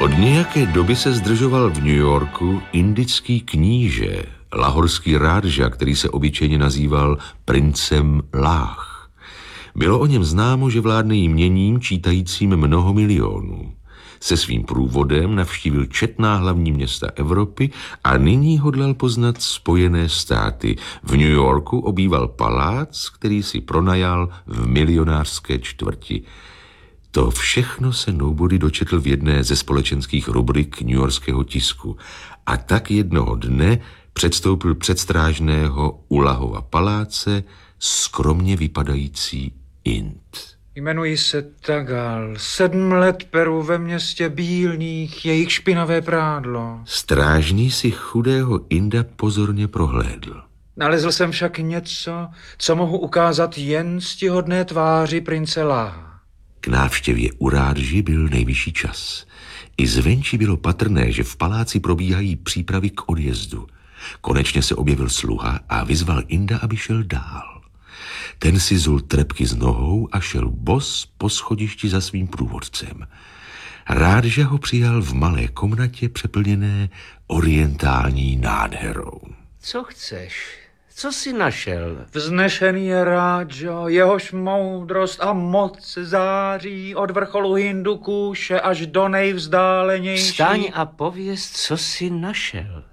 Od nějaké doby se zdržoval v New Yorku indický kníže, lahorský rádža, který se obyčejně nazýval princem Láh. Bylo o něm známo, že vládne jměním čítajícím mnoho milionů. Se svým průvodem navštívil četná hlavní města Evropy a nyní hodlal poznat Spojené státy. V New Yorku obýval palác, který si pronajal v milionářské čtvrti. To všechno se Nobody dočetl v jedné ze společenských rubrik newyorského tisku. A tak jednoho dne předstoupil před strážného u Lahova paláce skromně vypadající Ind. Jmenuji se Tagal. 7 let peru ve městě bílných, jejich špinavé prádlo. Strážný si chudého Inda pozorně prohlédl. Nalezl jsem však něco, co mohu ukázat jen ctihodné tváři prince Láha. K návštěvě u rádži byl nejvyšší čas. I zvenčí bylo patrné, že v paláci probíhají přípravy k odjezdu. Konečně se objevil sluha a vyzval Inda, aby šel dál. Ten si zul trepky z nohou a šel bos po schodišti za svým průvodcem. Rádža ho přijal v malé komnatě přeplněné orientální nádherou. Co chceš? Co jsi našel? Vznešený je Rádžo, jehož moudrost a moc září od vrcholu Hindukúše až do nejvzdálenější. Vstaň a pověz, co jsi našel.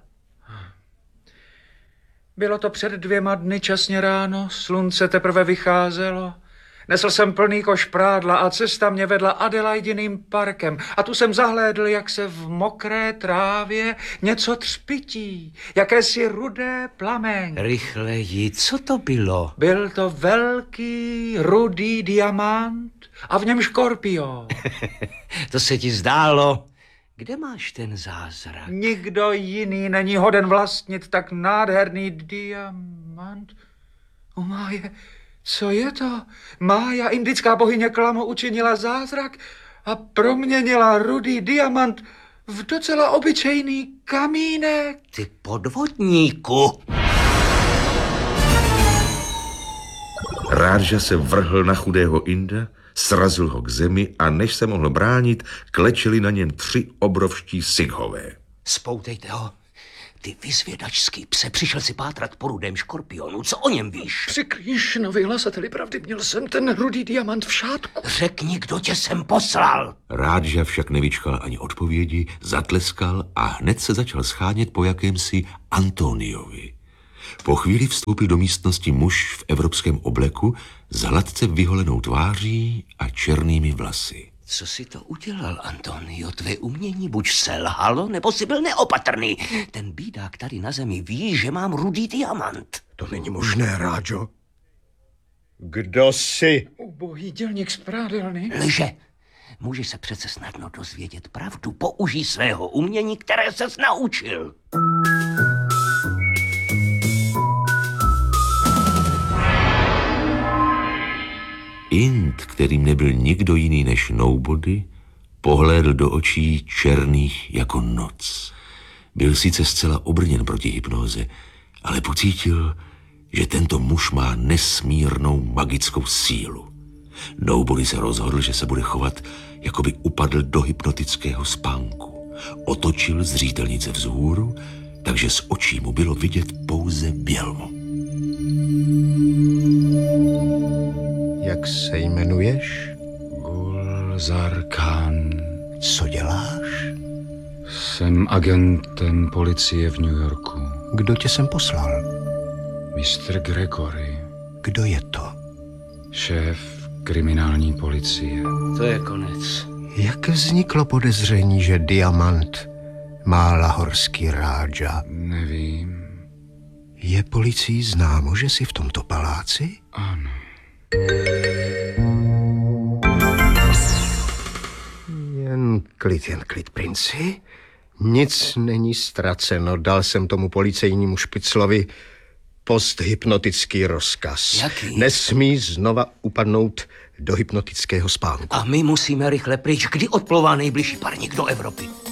Bylo to před 2 dny časně ráno, slunce teprve vycházelo. Nesl jsem plný koš prádla a cesta mě vedla Adelaidiným parkem. A tu jsem zahlédl, jak se v mokré trávě něco třpití, jakési rudé plameň. Rychleji, co to bylo? Byl to velký rudý diamant a v něm škorpion. To se ti zdálo. Kde máš ten zázrak? Nikdo jiný není hoden vlastnit tak nádherný diamant. O Máje, co je to? Mája, indická bohyně klamu, učinila zázrak a proměnila rudý diamant v docela obyčejný kamínek. Ty podvodníku! Rádža se vrhl na chudého Inda, srazil ho k zemi a než se mohl bránit, klečeli na něm 3 obrovští sikhové. Spoutejte ho. Ty vyzvědačský pse, přišel si pátrat po rudém škorpionu. Co o něm víš? Při Krýšnovi hlasateli pravdy, měl jsem ten rudý diamant v šátku. Řekni, kdo tě sem poslal. Rádža však nevyčkal ani odpovědi, zatleskal a hned se začal schánět po jakémsi Antoniovi. Po chvíli vstoupil do místnosti muž v evropském obleku s hladce vyholenou tváří a černými vlasy. Co si to udělal, Antonio? Tvé umění buď selhalo, nebo si byl neopatrný. Ten bídák tady na zemi ví, že mám rudý diamant. To není možné, Rádžo. Kdo jsi? Ubohý dělník z prádelny. Lže. Můžeš se přece snadno dozvědět pravdu. Použij svého umění, které ses naučil. Ind, kterým nebyl nikdo jiný než Nobody, pohlédl do očí černých jako noc. Byl sice zcela obrněn proti hypnóze, ale pocítil, že tento muž má nesmírnou magickou sílu. Nobody se rozhodl, že se bude chovat, jako by upadl do hypnotického spánku. Otočil zřetelnice vzhůru, takže z očí mu bylo vidět pouze bělmo. Jak se jmenuješ? Gulzar Khan. Co děláš? Jsem agentem policie v New Yorku. Kdo tě sem poslal? Mr. Gregory, Kdo je to? šéf kriminální policie. To je konec. Jak vzniklo podezření, že diamant má lahorský rádža? Nevím. Je policií známo, že jsi v tomto paláci? Ano. Jen klid, princi. Nic není ztraceno. Dal jsem tomu policejnímu špiclovi posthypnotický rozkaz. Jaký? Nesmí znova upadnout do hypnotického spánku. A my musíme rychle pryč. Kdy odplouvá nejbližší parník do Evropy?